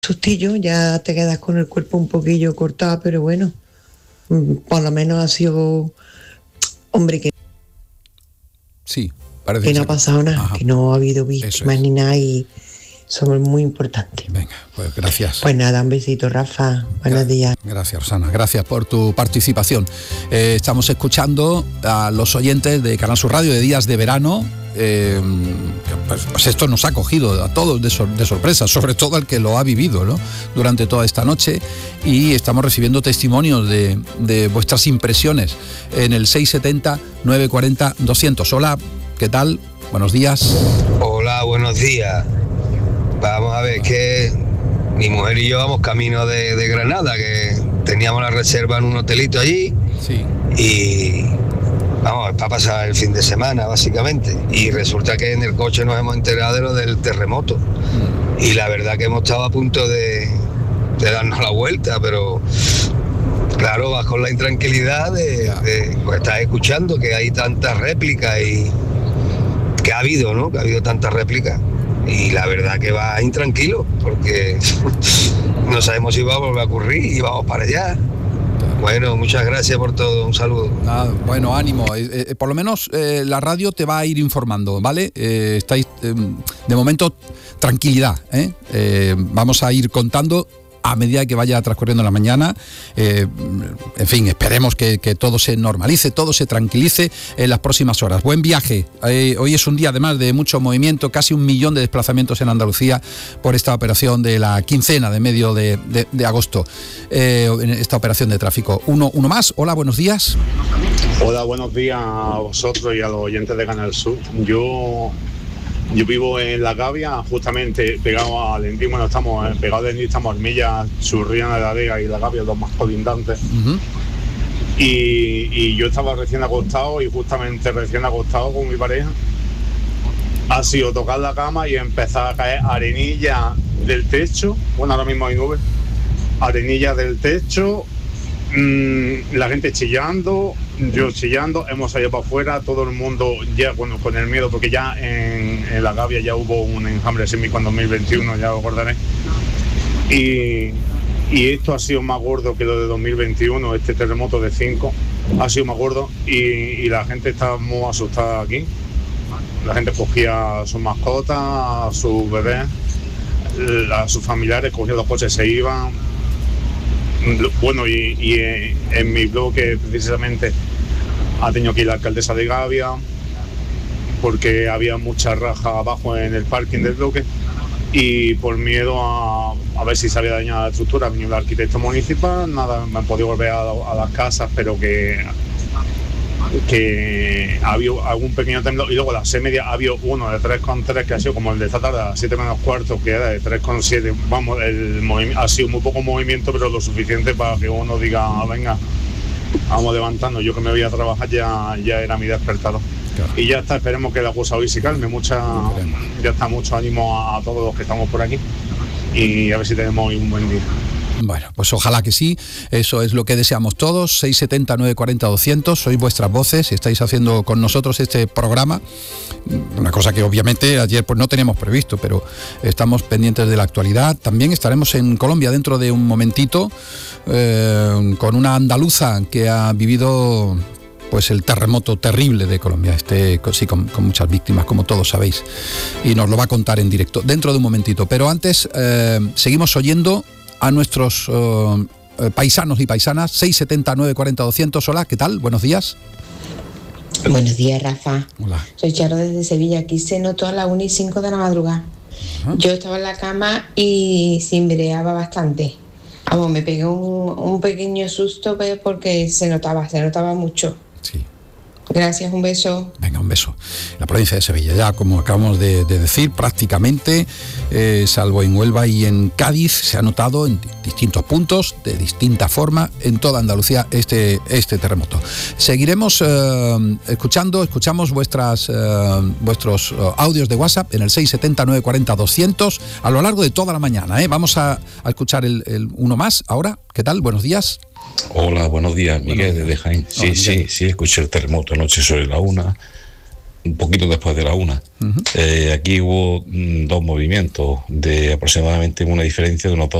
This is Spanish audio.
sustillo, ya te quedas con el cuerpo un poquillo cortado, pero bueno, por lo menos ha sido, hombre, que sí, parece que no ha pasado nada, ajá, que no ha habido víctimas ni nada, y eso es muy importante. Venga, pues gracias. Pues nada, un besito, Rafa, buenos días. Gracias, Rosana, gracias por tu participación. Estamos escuchando a los oyentes de Canal Sur Radio de Días de Verano. Pues esto nos ha cogido a todos de sorpresa, sobre todo al que lo ha vivido, ¿no?, durante toda esta noche, y estamos recibiendo testimonios de vuestras impresiones en el 670-940-200. Hola, ¿qué tal? Buenos días. Hola, buenos días. Vamos a ver, que mi mujer y yo vamos camino de Granada, que teníamos la reserva en un hotelito allí. Sí. Y vamos, para pasar el fin de semana, básicamente. Y resulta que en el coche nos hemos enterado de lo del terremoto. Y la verdad que hemos estado a punto de darnos la vuelta, pero claro, vas con la intranquilidad de pues, estar escuchando que hay tantas réplicas y que ha habido, ¿no? Que ha habido tantas réplicas. Y la verdad que va intranquilo, porque no sabemos si va a volver a ocurrir y vamos para allá. Bueno, muchas gracias por todo, un saludo. Bueno, ánimo, por lo menos la radio te va a ir informando, ¿vale? Estáis, de momento, tranquilidad, vamos a ir contando a medida que vaya transcurriendo la mañana. En fin, esperemos que todo se normalice, todo se tranquilice en las próximas horas. Buen viaje. Hoy es un día además de mucho movimiento, casi 1 millón de desplazamientos en Andalucía por esta operación de la quincena de medio de agosto, en esta operación de tráfico. Uno más. Hola, buenos días. Hola, buenos días a vosotros y a los oyentes de Canal Sur. Yo vivo en La Gavia, justamente pegado al Endín. Bueno, estamos pegados al Endín, estamos Armilla, Churriana de la Vega y La Gavia, los más colindantes. Uh-huh. Y yo estaba recién acostado, y justamente recién acostado con mi pareja, ha sido tocar la cama y empezar a caer arenilla del techo. Bueno, ahora mismo hay nubes. Arenilla del techo, la gente chillando, yo chillando, hemos salido para afuera, todo el mundo ya con el miedo, porque ya en La Gavia ya hubo un enjambre sísmico en 2021, ya lo acordaré. Y esto ha sido más gordo que lo de 2021, este terremoto de 5, ha sido más gordo, y la gente está muy asustada aquí. La gente cogía a sus mascotas, a sus bebés, a sus familiares, cogían los coches, se iban. Bueno, y en mi bloque precisamente ha tenido que ir la alcaldesa de Gavia, porque había mucha raja abajo en el parking del bloque, y por miedo a ver si se había dañado la estructura, ha venido el arquitecto municipal. Nada, me han podido volver a las casas, pero que había algún pequeño temblor. Y luego a las 6:30 había uno de 3,3, que ha sido como el de esta tarde a las 7 menos cuarto, que era de 3,7. Vamos, ha sido muy poco movimiento, pero lo suficiente para que uno diga, venga, vamos levantando. Yo que me voy a trabajar ya era mi despertador. Claro. Y ya está, esperemos que la cosa hoy se calme. Ya está, mucho ánimo a todos los que estamos por aquí, y a ver si tenemos hoy un buen día. Bueno, pues ojalá que sí, eso es lo que deseamos todos. 670-940-200, sois vuestras voces y estáis haciendo con nosotros este programa, una cosa que obviamente ayer pues no teníamos previsto, pero estamos pendientes de la actualidad. También estaremos en Colombia dentro de un momentito, con una andaluza que ha vivido pues el terremoto terrible de Colombia, sí, con muchas víctimas, como todos sabéis, y nos lo va a contar en directo dentro de un momentito. Pero antes, seguimos oyendo a nuestros paisanos y paisanas. 670-940-200. Hola, ¿qué tal? Buenos días. Buenos días, Rafa. Hola. Soy Charo desde Sevilla. Aquí se notó a las 1:05 de la madrugada. Uh-huh. Yo estaba en la cama y cimbreaba bastante. Vamos, me pegué un pequeño susto, porque se notaba mucho. Sí. Gracias, un beso. Venga, un beso. La provincia de Sevilla, ya como acabamos de decir, prácticamente, salvo en Huelva y en Cádiz, se ha notado en distintos puntos, de distinta forma, en toda Andalucía este terremoto. Seguiremos escuchamos vuestros audios de WhatsApp en el 670-940-200 a lo largo de toda la mañana. Vamos a escuchar el uno más ahora. ¿Qué tal? Buenos días. Hola, buenos días, Miguel desde Jaén. Sí, escuché el terremoto anoche sobre la 1. un poquito después de la 1. Aquí hubo 2 movimientos de aproximadamente una diferencia de unos 2